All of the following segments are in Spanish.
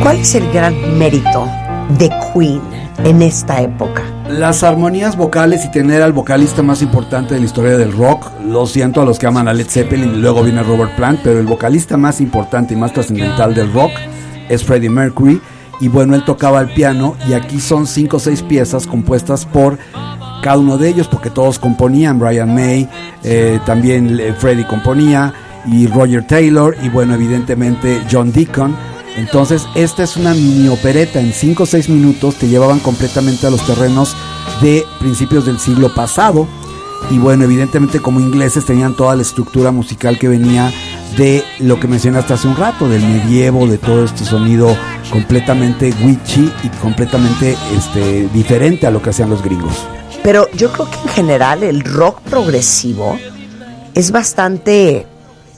¿Cuál es el gran mérito de Queen en esta época? Las armonías vocales y tener al vocalista más importante de la historia del rock. Lo siento a los que aman a Led Zeppelin y luego viene Robert Plant, pero el vocalista más importante y más trascendental del rock es Freddie Mercury. Y bueno, él tocaba el piano y aquí son 5 o 6 piezas compuestas por cada uno de ellos, porque todos componían. Brian May, también Freddie componía, y Roger Taylor, y bueno, evidentemente John Deacon. Entonces esta es una mini opereta. En 5 o 6 minutos te llevaban completamente a los terrenos de principios del siglo pasado. Y bueno, evidentemente como ingleses tenían toda la estructura musical que venía de lo que mencionaste hace un rato, del medievo, de todo este sonido completamente witchy y completamente diferente a lo que hacían los gringos. Pero yo creo que en general el rock progresivo es bastante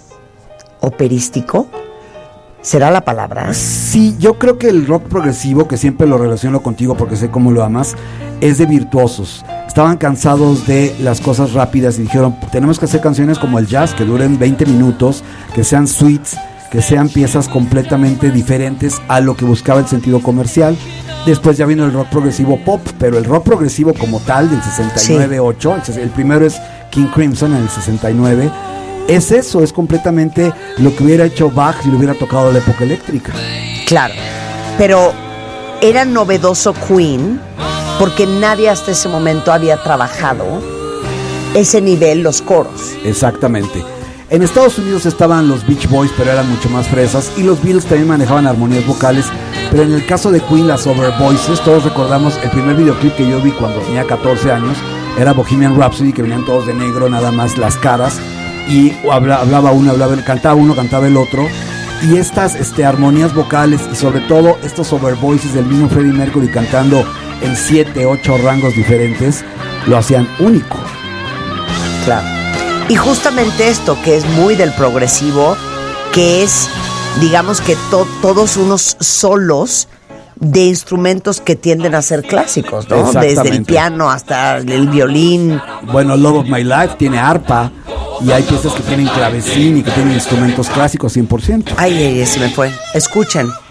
operístico. ¿Será la palabra? Sí, yo creo que el rock progresivo, que siempre lo relaciono contigo porque sé cómo lo amas, es de virtuosos. Estaban cansados de las cosas rápidas y dijeron, tenemos que hacer canciones como el jazz, que duren 20 minutos, que sean suites, que sean piezas completamente diferentes a lo que buscaba el sentido comercial. Después ya vino el rock progresivo pop, pero el rock progresivo como tal, del 69-8, sí. El primero es King Crimson en el 69. Es eso, es completamente lo que hubiera hecho Bach si le hubiera tocado la época eléctrica. Claro, pero era novedoso Queen porque nadie hasta ese momento había trabajado ese nivel, los coros. Exactamente. En Estados Unidos estaban los Beach Boys, pero eran mucho más fresas, y los Beatles también manejaban armonías vocales, pero en el caso de Queen, las over voices, todos recordamos el primer videoclip que yo vi cuando tenía 14 años, era Bohemian Rhapsody, que venían todos de negro, nada más las caras, y hablaba uno, cantaba el otro, y estas armonías vocales y sobre todo estos over voices del mismo Freddie Mercury cantando en 7, 8 rangos diferentes, lo hacían único. Claro. Y justamente esto que es muy del progresivo, que es, digamos que todos unos solos de instrumentos que tienden a ser clásicos, ¿no? Desde el piano hasta el violín. Bueno, Love of My Life tiene arpa, y hay piezas que tienen clavecín y que tienen instrumentos clásicos 100%. Ay, se me fue. Escuchen.